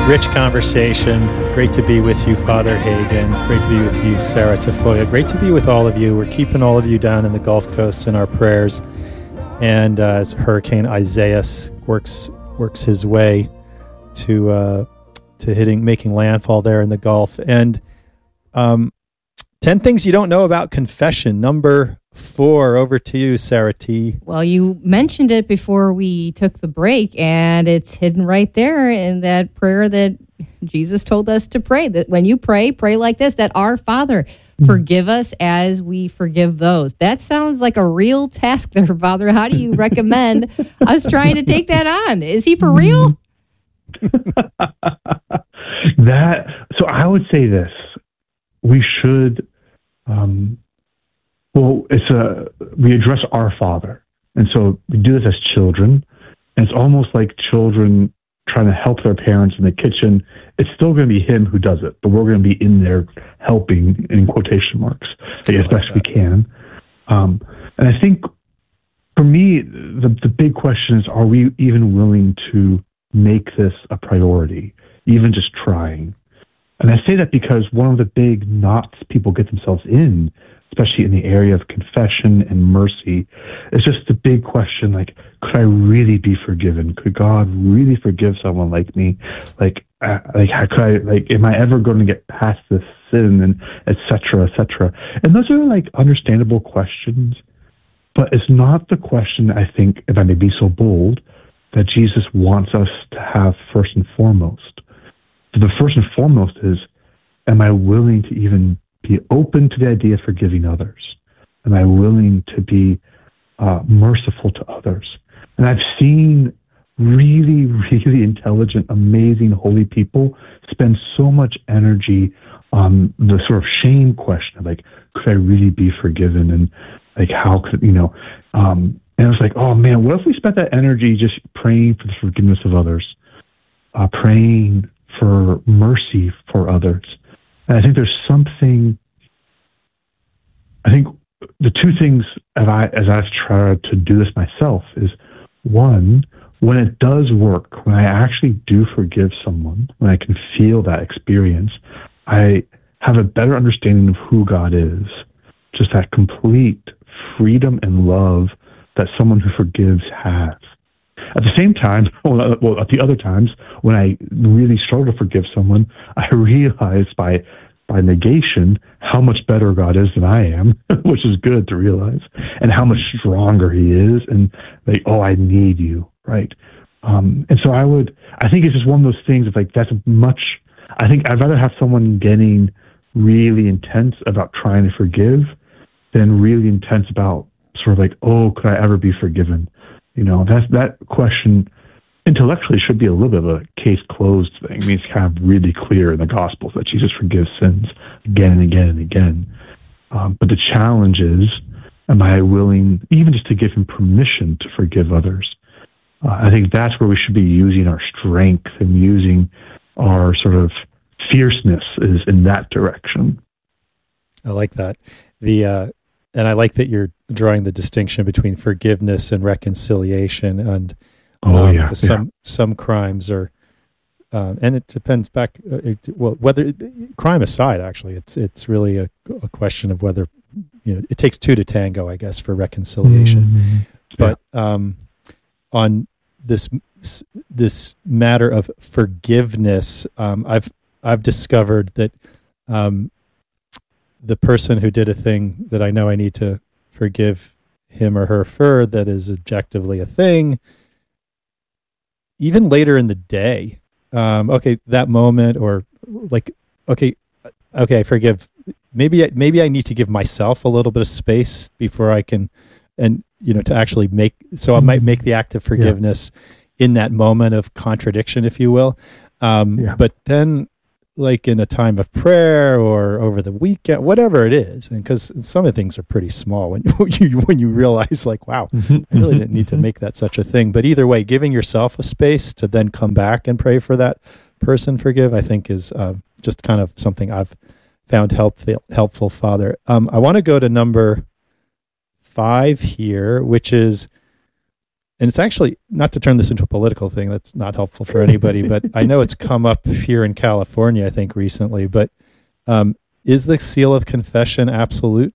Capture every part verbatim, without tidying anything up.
Rich conversation. Great to be with you, Father Hagen. Great to be with you, Sarah Tafoya. Great to be with all of you. We're keeping all of you down in the Gulf Coast in our prayers. And uh, as Hurricane Isaias works works his way to uh, to hitting, making landfall there in the Gulf. And um, ten things you don't know about confession. Number four. Over to you, Sarah T. Well, you mentioned it before we took the break, and it's hidden right there in that prayer that Jesus told us to pray. That when you pray, pray like this, that our Father, forgive us as we forgive those. That sounds like a real task there, Father. How do you recommend us trying to take that on? Is he for real? that so I would say this. We should um well it's a we address our Father, and so we do this as children, and it's almost like children trying to help their parents in the kitchen. It's still going to be him who does it, but we're going to be in there helping, in quotation marks, like, as best we can. Um, and I think for me, the, the big question is, are we even willing to make this a priority, even just trying? And I say that because one of the big knots people get themselves in, especially in the area of confession and mercy, is just the big question, like, could I really be forgiven? Could God really forgive someone like me? Like, uh, like, how could I, like, am I ever going to get past this sin, and et cetera, et cetera? And those are, like, understandable questions, but it's not the question, I think, if I may be so bold, that Jesus wants us to have first and foremost. The first and foremost is, am I willing to even be open to the idea of forgiving others? Am I willing to be uh, merciful to others? And I've seen really, really intelligent, amazing, holy people spend so much energy on the sort of shame question of, like, could I really be forgiven? And, like, how could, you know, um, and I was like, oh man, what if we spent that energy just praying for the forgiveness of others, uh, praying for mercy for others? And I think there's something, I think the two things as, I, as I've tried to do this myself is, one, when it does work, when I actually do forgive someone, when I can feel that experience, I have a better understanding of who God is. Just that complete freedom and love that someone who forgives has. At the same time, well, well, at the other times, when I really struggle to forgive someone, I realize by by negation how much better God is than I am, which is good to realize, and how much stronger He is, and like, oh, I need you, right? Um, and so I would, I think it's just one of those things of, like, that's much, I think I'd rather have someone getting really intense about trying to forgive than really intense about sort of like, oh, could I ever be forgiven? You know, that's, that question intellectually should be a little bit of a case closed thing. I mean, it's kind of really clear in the Gospels that Jesus forgives sins again and again and again. Um, but the challenge is, am I willing even just to give Him permission to forgive others? Uh, I think that's where we should be using our strength and using our sort of fierceness, is in that direction. I like that. The uh, and I like that you're drawing the distinction between forgiveness and reconciliation. And oh um, yeah, some yeah. some crimes are, um, and it depends back. Uh, it, well, whether crime aside, actually, it's it's really a, a question of whether, you know, it takes two to tango, I guess, for reconciliation. Mm-hmm. But um, on this this matter of forgiveness, um, I've I've discovered that um, the person who did a thing that I know I need to forgive him or her for, that is objectively a thing, even later in the day, um, okay, that moment, or like, okay, okay, I forgive. Maybe I, maybe I need to give myself a little bit of space before I can, and you know, to actually make. So I might make the act of forgiveness yeah. in that moment of contradiction, if you will. Um, yeah. But then, like in a time of prayer or over the weekend, whatever it is, and because some of the things are pretty small when you when you realize, like, wow, I really didn't need to make that such a thing. But either way, giving yourself a space to then come back and pray for that person, forgive, I think is uh, just kind of something I've found helpful. Helpful, Father. Um, I want to go to number five here, which is, and it's actually, not to turn this into a political thing, that's not helpful for anybody, but I know it's come up here in California, I think, recently, but um, is the seal of confession absolute?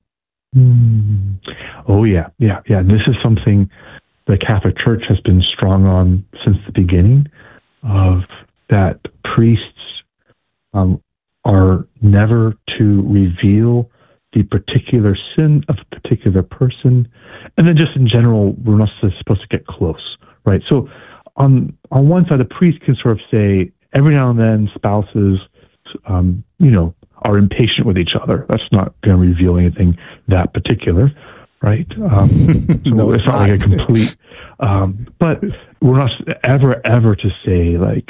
Mm. Oh, yeah, yeah, yeah. This is something the Catholic Church has been strong on since the beginning, of that priests um, are never to reveal the particular sin of a particular person, and then just in general, we're not supposed to get close, right? So on on one side, the priest can sort of say, every now and then spouses, um, you know, are impatient with each other. That's not going to reveal anything that particular, right? Um, so no, it's, it's not, not like a complete, um, but we're not ever, ever to say, like,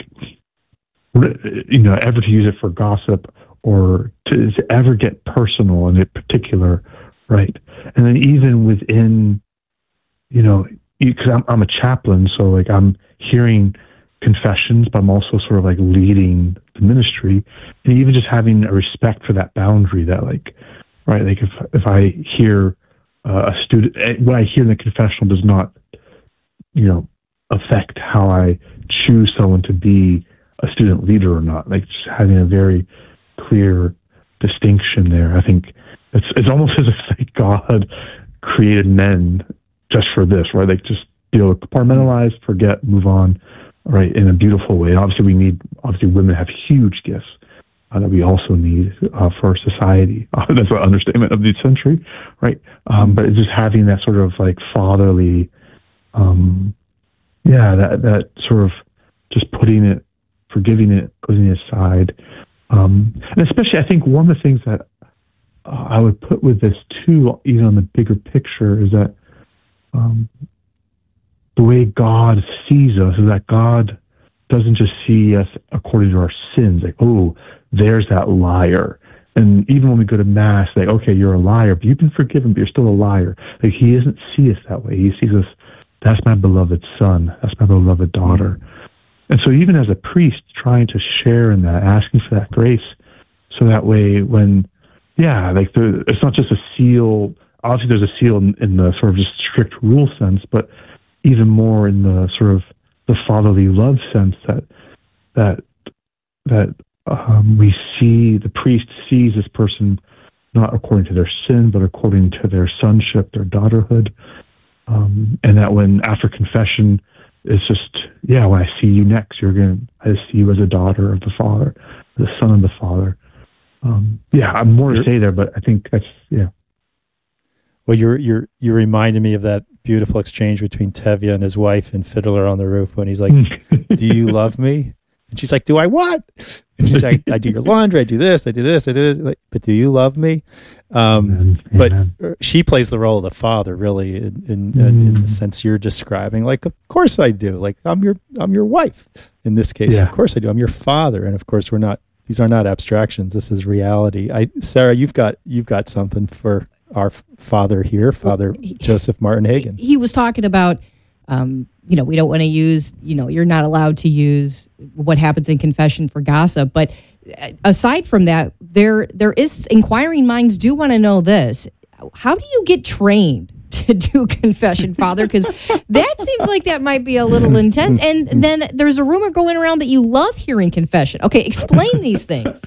you know, ever to use it for gossip, or to, to ever get personal in a particular, right? And then even within, you know, because I'm, I'm a chaplain, so like I'm hearing confessions, but I'm also sort of like leading the ministry, and even just having a respect for that boundary, that like, right, like if if I hear uh, a student, what I hear in the confessional does not, you know, affect how I choose someone to be a student leader or not. Like just having a very clear distinction there. I think it's it's almost as if like God created men just for this, right? Like just be able to compartmentalize, forget, move on, right, in a beautiful way. And obviously we need, obviously women have huge gifts uh, that we also need uh, for our society. Uh, that's an understatement of the century, right? Um, but it's just having that sort of like fatherly, um, yeah, that, that sort of just putting it, forgiving it, putting it aside. Um, and especially, I think one of the things that uh, I would put with this too, even on the bigger picture, is that um, the way God sees us is that God doesn't just see us according to our sins, like, oh, there's that liar. And even when we go to Mass, like, okay, you're a liar, but you've been forgiven, but you're still a liar. Like, He doesn't see us that way. He sees us, that's my beloved son, that's my beloved daughter. Mm-hmm. And so even as a priest, trying to share in that, asking for that grace, so that way when, yeah, like the, it's not just a seal. Obviously there's a seal in, in the sort of just strict rule sense, but even more in the sort of the fatherly love sense, that that that um, we see, the priest sees this person not according to their sin, but according to their sonship, their daughterhood, um, and that when after confession, it's just, yeah, when I see you next, you're going to, I see you as a daughter of the Father, the son of the Father. Um, yeah, I'm more to say there, but I think that's, yeah. Well, you're, you're, you reminded me of that beautiful exchange between Tevye and his wife in Fiddler on the Roof, when he's like, do you love me? And she's like, do I what? And she's like, I do your laundry, I do this, I do this, I do this. Like, but do you love me? Um, Amen. But Amen. She plays the role of the father, really, in, in, mm. in the sense you're describing. Like, of course I do. Like, I'm your, I'm your wife. In this case, yeah. Of course I do. I'm your father. And of course, we're not. These are not abstractions. This is reality. I, Sarah, you've got, you've got something for our father here, Father well, he, Joseph Martin Hagen. He was talking about. Um, you know, we don't want to use, you know, you're not allowed to use what happens in confession for gossip. But aside from that, there there is, inquiring minds do want to know this. How do you get trained to do confession, Father? Because that seems like that might be a little intense. And then there's a rumor going around that you love hearing confession. Okay, explain these things.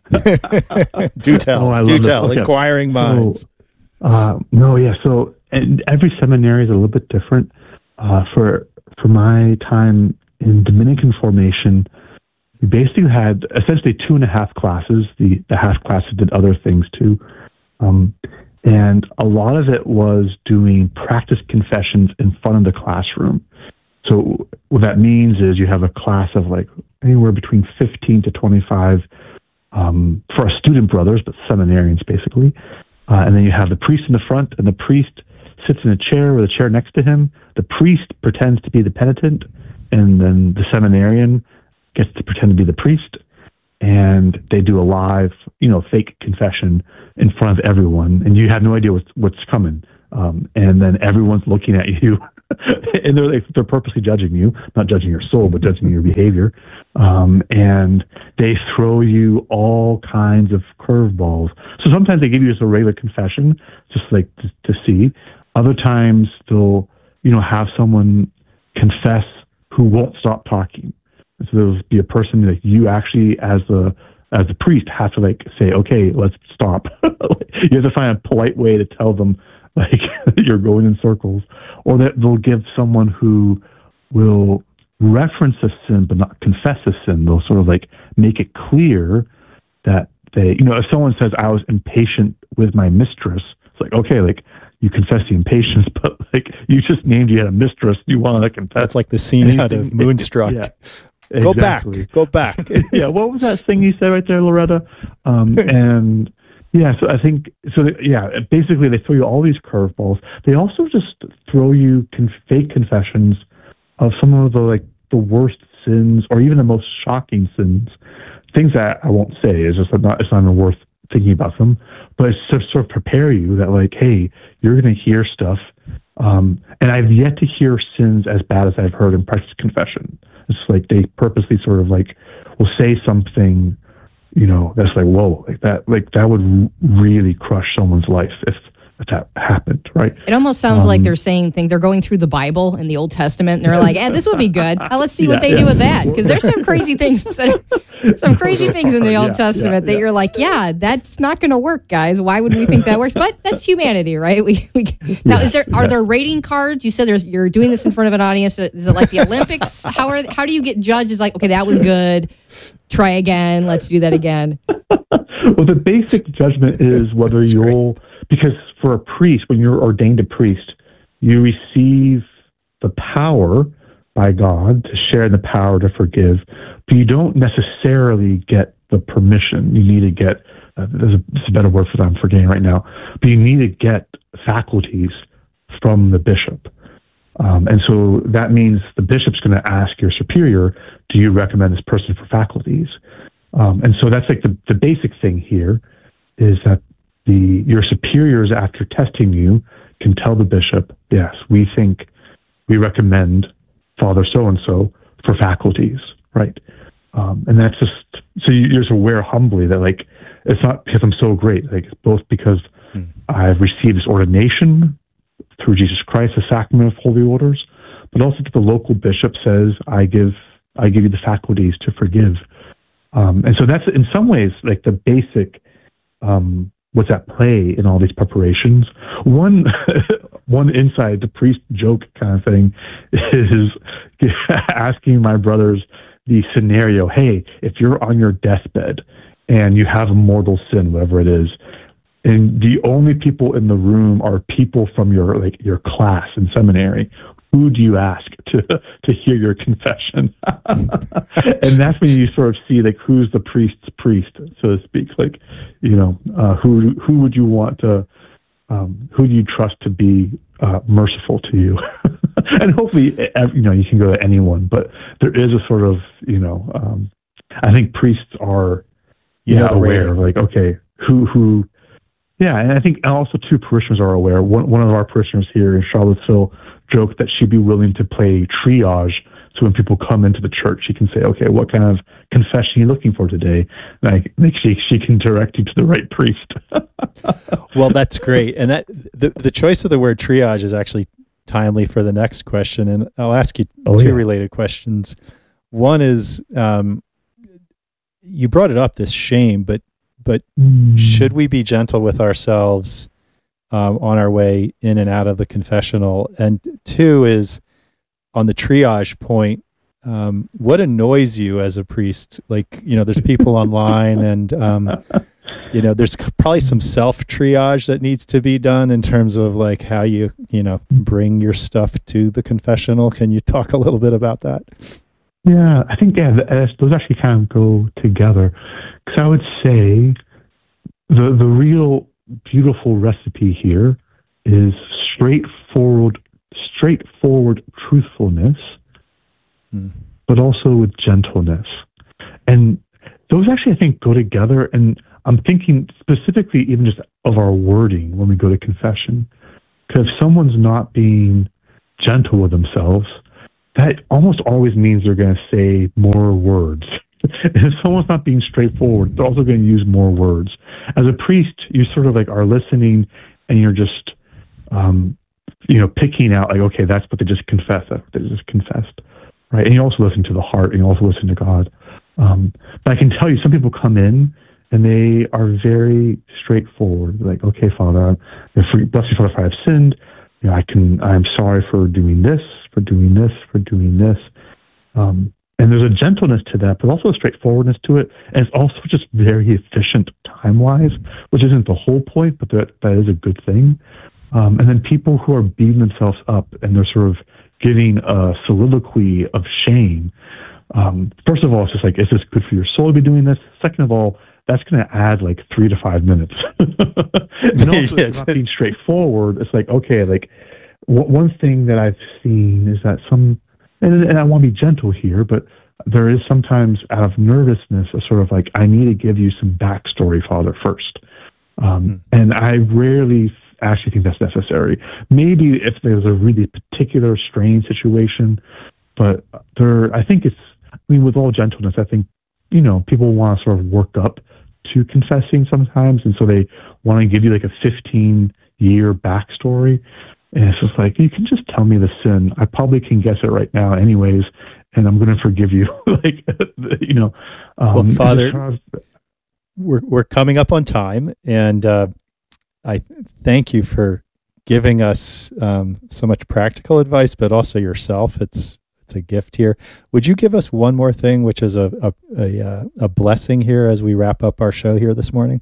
do tell. Oh, do tell. Okay. Inquiring minds. So, uh, no, yeah. So and every seminary is a little bit different. Uh, for for my time in Dominican formation, we basically had essentially two and a half classes. The, the half classes did other things too. Um, and a lot of it was doing practice confessions in front of the classroom. So what that means is you have a class of like anywhere between fifteen to twenty-five um, for our student brothers, but seminarians basically. Uh, and then you have the priest in the front, and the priest sits in a chair with a chair next to him. The priest pretends to be the penitent, and then the seminarian gets to pretend to be the priest, and they do a live, you know, fake confession in front of everyone, and you have no idea what's, what's coming. Um, and then everyone's looking at you, and they're like, they're purposely judging you, not judging your soul, but judging your behavior. Um, and they throw you all kinds of curveballs. So sometimes they give you just a regular confession, just like to, to see. Other times they'll you know, have someone confess who won't stop talking. So there'll be a person that you actually, as the as the priest, have to like say, okay, let's stop. You have to find a polite way to tell them like you're going in circles, or that they'll give someone who will reference a sin but not confess a sin. They'll sort of like make it clear that they, you know, if someone says, I was impatient with my mistress, it's like, okay, like you confess the impatience, but like you just named you had a mistress, you want to confess. That's like the scene Anything, out of Moonstruck. Yeah, go exactly. back, go back. Yeah, what was that thing you said right there, Loretta? Um, and yeah, so I think, so they, yeah, basically they throw you all these curveballs. They also just throw you con- fake confessions of some of the like the worst sins, or even the most shocking sins. Things that I won't say. It's just not. It's not even worth thinking about them. But it's to sort of prepare you that like, hey, you're going to hear stuff. Um, and I've yet to hear sins as bad as I've heard in practice confession. It's like they purposely sort of like will say something, you know, that's like, whoa, like that, like that would really crush someone's life if. if that happened, right? It almost sounds um, like they're saying things. They're going through the Bible in the Old Testament, and they're like, "Eh, this would be good. Uh, let's see yeah, what they yeah. do with that." Because there's some crazy things, that are, some crazy things in the Old yeah, Testament yeah, that yeah. you're like, "Yeah, that's not going to work, guys. Why would we think that works?" But that's humanity, right? We, we now Yeah, is there are yeah. there rating cards? You said there's you're doing this in front of an audience. Is it like the Olympics? How are how do you get judges like, okay, that was good. Try again. Let's do that again. Well, the basic judgment is whether That's you'll, great. because for a priest, when you're ordained a priest, you receive the power by God to share the power to forgive, but you don't necessarily get the permission. You need to get, uh, there's, a, there's a better word for that I'm forgetting right now, but you need to get faculties from the bishop. Um, and so that means the bishop's going to ask your superior, do you recommend this person for faculties? Um, and so that's like the, the basic thing here is that the your superiors, after testing you, can tell the bishop, yes, we think we recommend Father so-and-so for faculties, right? Um, and that's just, so you're just aware humbly that like, it's not because I'm so great, like it's both because hmm. I've received this ordination through Jesus Christ, the sacrament of holy orders, but also that the local bishop says, I give, I give you the faculties to forgive. Um, and so that's in some ways like the basic, um, what's at play in all these preparations. One, one inside the priest joke kind of thing is asking my brothers the scenario, hey, if you're on your deathbed and you have a mortal sin, whatever it is, and the only people in the room are people from your like your class in seminary, who do you ask to to hear your confession? And that's when you sort of see like who's the priest's priest, so to speak. Like, you know, uh, who who would you want to, um, who do you trust to be uh, merciful to you? And hopefully, you know, you can go to anyone, but there is a sort of, you know, um, I think priests are, you yeah, know, aware of like, okay, who who. Yeah, and I think also two parishioners are aware. One, one of our parishioners here in Charlottesville joked that she'd be willing to play triage, so when people come into the church, she can say, "Okay, what kind of confession are you looking for today?" And I think she she can direct you to the right priest. Well, that's great, and that the the choice of the word triage is actually timely for the next question, and I'll ask you oh, two yeah. related questions. One is, um, you brought it up, this shame, but. But should we be gentle with ourselves um, on our way in and out of the confessional? And two is, on the triage point, um, what annoys you as a priest? Like, you know, there's people online and, um, you know, there's probably some self-triage that needs to be done in terms of like how you, you know, bring your stuff to the confessional. Can you talk a little bit about that? Yeah, I think yeah, those actually kind of go together. Because I would say the the real beautiful recipe here is straightforward, straightforward truthfulness, mm. but also with gentleness. And those actually, I think, go together. And I'm thinking specifically even just of our wording when we go to confession. Because if someone's not being gentle with themselves, that almost always means they're going to say more words. And if someone's not being straightforward, they're also going to use more words. As a priest, you sort of like are listening and you're just um, you know, picking out like, okay, that's what they just confessed. That's what they just confessed, right? And you also listen to the heart, and you also listen to God. Um, but I can tell you, some people come in and they are very straightforward. Like, okay, Father, bless you, Father, if I have sinned. You know, I can. I'm sorry for doing this, for doing this, for doing this. Um, and there's a gentleness to that, but also a straightforwardness to it. And it's also just very efficient time-wise, which isn't the whole point, but that that is a good thing. Um, and then people who are beating themselves up and they're sort of giving a soliloquy of shame. Um, first of all, it's just like, is this good for your soul to be doing this? Second of all, that's going to add like three to five minutes. And also, yes. Not being straightforward, it's like, okay, like w- one thing that I've seen is that some, and, and I want to be gentle here, but there is sometimes out of nervousness a sort of like, I need to give you some backstory, Father, first. Um, mm-hmm. And I rarely actually think that's necessary. Maybe if there's a really particular strange situation, but there, I think it's, I mean, with all gentleness, I think, you know, people want to sort of work up to confessing sometimes, and so they want to give you like a fifteen-year backstory. And it's just like, you can just tell me the sin. I probably can guess it right now anyways, and I'm going to forgive you. like, you know. Um, well, Father, we're, we're coming up on time, and uh, I thank you for giving us um, so much practical advice, but also yourself. It's It's a gift here. Would you give us one more thing, which is a a, a a blessing here as we wrap up our show here this morning?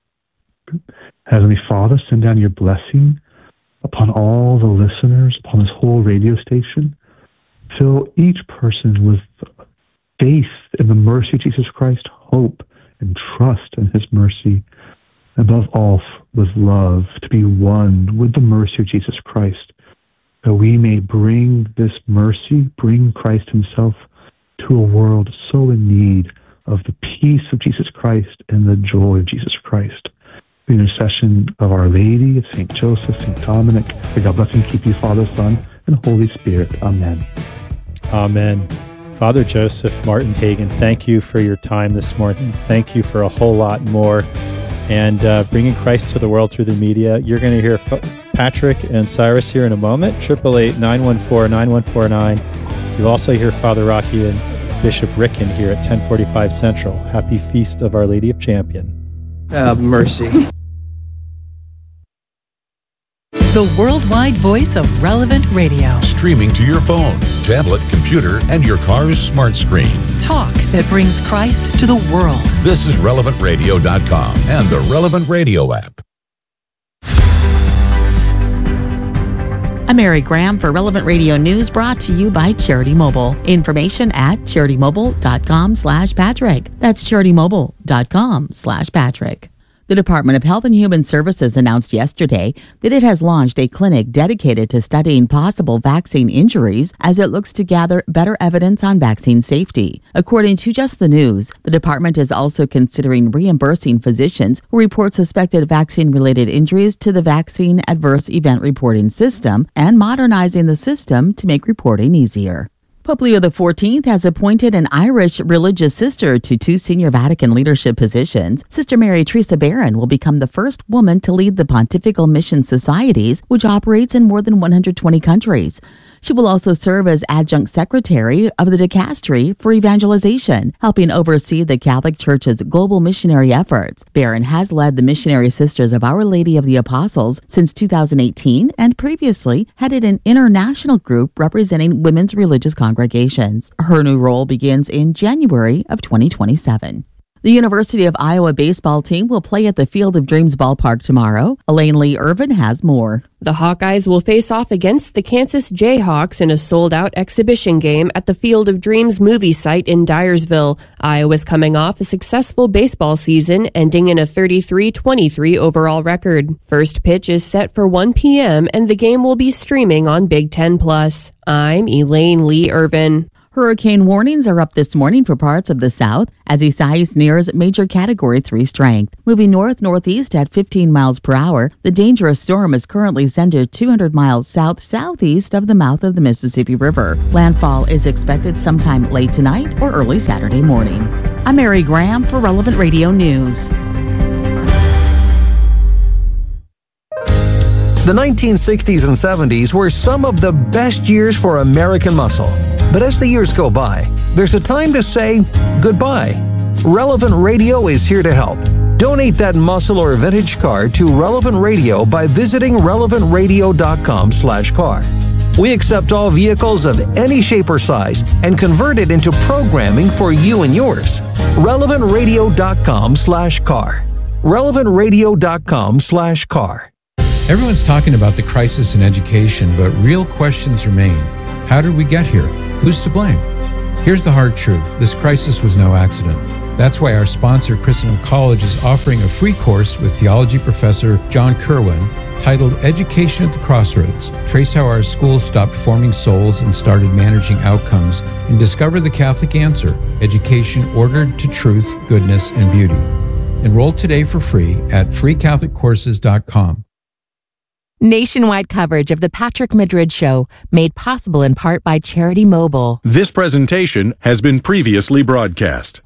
Heavenly Father, send down your blessing upon all the listeners, upon this whole radio station. Fill each person with faith in the mercy of Jesus Christ, hope and trust in his mercy. Above all, with love, to be one with the mercy of Jesus Christ, that we may bring this mercy, bring Christ himself to a world so in need of the peace of Jesus Christ and the joy of Jesus Christ. The intercession of Our Lady, of Saint Joseph, Saint Dominic, may God bless and keep you, Father, Son, and Holy Spirit. Amen. Amen. Father Joseph Martin Hagen, thank you for your time this morning. Thank you for a whole lot more. And uh, bringing Christ to the world through the media. You're going to hear F- Patrick and Cyrus here in a moment. eight eight eight, nine one four, nine one four nine. You'll also hear Father Rocky and Bishop Ricken here at ten forty-five Central. Happy Feast of Our Lady of Champion. Have mercy. The worldwide voice of Relevant Radio. Streaming to your phone, tablet, computer, and your car's smart screen. Talk that brings Christ to the world. This is relevant radio dot com and the Relevant Radio app. I'm Mary Graham for Relevant Radio News, brought to you by Charity Mobile. Information at charity mobile dot com slash Patrick. That's charity mobile dot com slash Patrick. The Department of Health and Human Services announced yesterday that it has launched a clinic dedicated to studying possible vaccine injuries as it looks to gather better evidence on vaccine safety. According to Just the News, the department is also considering reimbursing physicians who report suspected vaccine-related injuries to the Vaccine Adverse Event Reporting System and modernizing the system to make reporting easier. Pope Leo the fourteenth has appointed an Irish religious sister to two senior Vatican leadership positions. Sister Mary Teresa Barron will become the first woman to lead the Pontifical Mission Societies, which operates in more than one hundred twenty countries. She will also serve as adjunct secretary of the dicastery for evangelization, helping oversee the Catholic Church's global missionary efforts. Barron has led the Missionary Sisters of Our Lady of the Apostles since two thousand eighteen and previously headed an international group representing women's religious congregations. Her new role begins in January of twenty twenty-seven. The University of Iowa baseball team will play at the Field of Dreams ballpark tomorrow. Elaine Lee Irvin has more. The Hawkeyes will face off against the Kansas Jayhawks in a sold-out exhibition game at the Field of Dreams movie site in Dyersville. Iowa's coming off a successful baseball season, ending in a thirty-three twenty-three overall record. First pitch is set for one p.m., and the game will be streaming on Big Ten Plus. I'm Elaine Lee Irvin. Hurricane warnings are up this morning for parts of the south as Isaias nears major Category three strength. Moving north-northeast at fifteen miles per hour, the dangerous storm is currently centered two hundred miles south-southeast of the mouth of the Mississippi River. Landfall is expected sometime late tonight or early Saturday morning. I'm Mary Graham for Relevant Radio News. The nineteen sixties and seventies were some of the best years for American muscle. But as the years go by, there's a time to say goodbye. Relevant Radio is here to help. Donate that muscle or vintage car to Relevant Radio by visiting relevant radio dot com slash car. We accept all vehicles of any shape or size and convert it into programming for you and yours. relevant radio dot com slash car. relevant radio dot com slash car. Everyone's talking about the crisis in education, but real questions remain. How did we get here? Who's to blame? Here's the hard truth. This crisis was no accident. That's why our sponsor, Christendom College, is offering a free course with theology professor John Kerwin titled Education at the Crossroads. Trace how our schools stopped forming souls and started managing outcomes, and discover the Catholic answer: education ordered to truth, goodness, and beauty. Enroll today for free at free catholic courses dot com. Nationwide coverage of the Patrick Madrid Show, made possible in part by Charity Mobile. This presentation has been previously broadcast.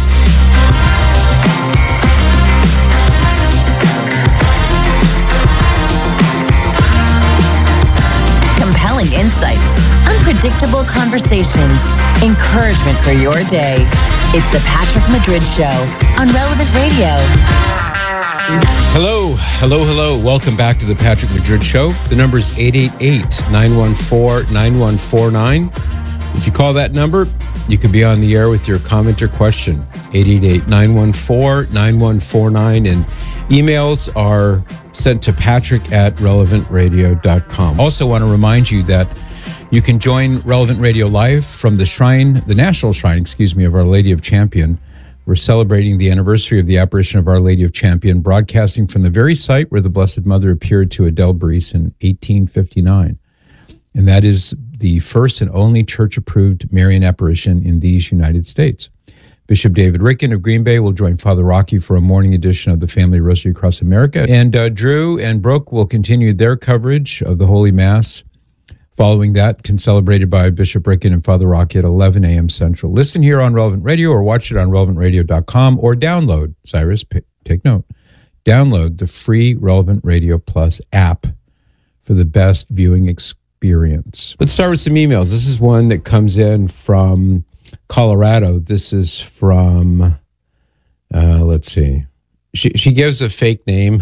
Compelling insights, unpredictable conversations, encouragement for your day. It's the Patrick Madrid Show on Relevant Radio. Hello, hello, hello. Welcome back to the Patrick Madrid Show. The number is eight eight eight, nine one four, nine one four nine. If you call that number, you could be on the air with your comment or question. eight eight eight, nine one four, nine one four nine. And emails are sent to patrick at relevant radio dot com. Also want to remind you that you can join Relevant Radio Live from the shrine, the National Shrine, excuse me, of Our Lady of Champion. We're celebrating the anniversary of the apparition of Our Lady of Champion, broadcasting from the very site where the Blessed Mother appeared to Adele Breese in eighteen fifty-nine. And that is the first and only church-approved Marian apparition in these United States. Bishop David Ricken of Green Bay will join Father Rocky for a morning edition of the Family Rosary Across America. And uh, Drew and Brooke will continue their coverage of the Holy Mass. Following that, celebrated by Bishop Ricken and Father Rocky at eleven a.m. Central. Listen here on Relevant Radio or watch it on relevant radio dot com or download, Cyrus, p- take note, download the free Relevant Radio Plus app for the best viewing experience. Let's start with some emails. This is one that comes in from Colorado. This is from, uh, let's see. She, she gives a fake name.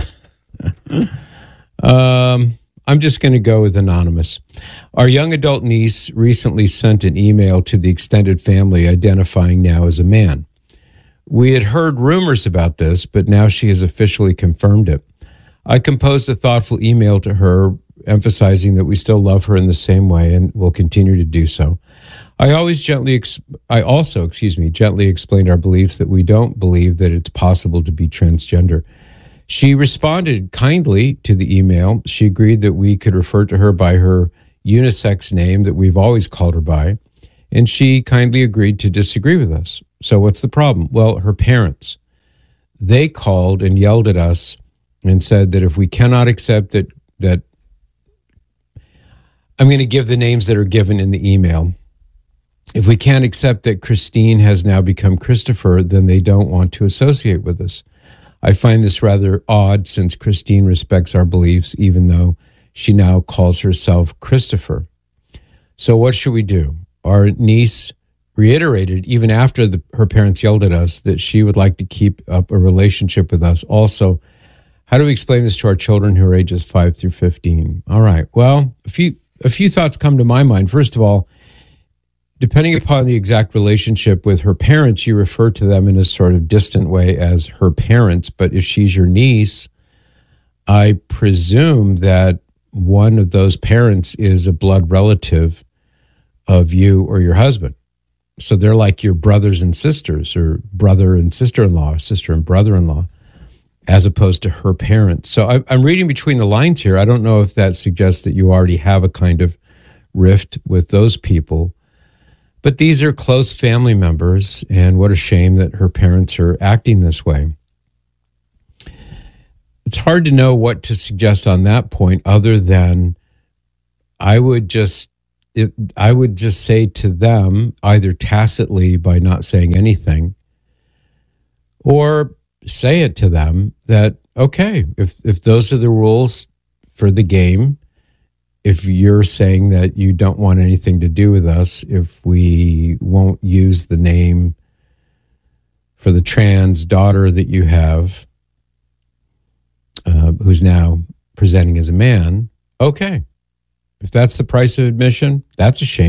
um... I'm just going to go with anonymous. Our young adult niece recently sent an email to the extended family identifying now as a man. We had heard rumors about this, but now she has officially confirmed it. I composed a thoughtful email to her emphasizing that we still love her in the same way and will continue to do so. I always gently, ex- I also, excuse me, gently explained our beliefs that we don't believe that it's possible to be transgender. She responded kindly to the email. She agreed that we could refer to her by her unisex name that we've always called her by, and she kindly agreed to disagree with us. So what's the problem? Well, her parents, they called and yelled at us and said that if we cannot accept that, that I'm going to give the names that are given in the email. If we can't accept that Christine has now become Christopher, then they don't want to associate with us. I find this rather odd since Christine respects our beliefs, even though she now calls herself Christopher. So what should we do? Our niece reiterated, even after the, her parents yelled at us, that she would like to keep up a relationship with us. Also, how do we explain this to our children who are ages five through fifteen? All right. Well, a few, a few thoughts come to my mind. First of all, depending upon the exact relationship with her parents, you refer to them in a sort of distant way as her parents. But if she's your niece, I presume that one of those parents is a blood relative of you or your husband. So they're like your brothers and sisters, or brother and sister-in-law, or sister and brother-in-law, as opposed to her parents. So I, I'm reading between the lines here. I don't know if that suggests that you already have a kind of rift with those people. But these are close family members, and what a shame that her parents are acting this way. It's hard to know what to suggest on that point, other than I would just it, I would just say to them, either tacitly by not saying anything, or say it to them that, okay, if if those are the rules, for the game if you're saying that you don't want anything to do with us if we won't use the name for the trans daughter that you have, uh, who's now presenting as a man. Okay. If that's the price of admission, that's a shame.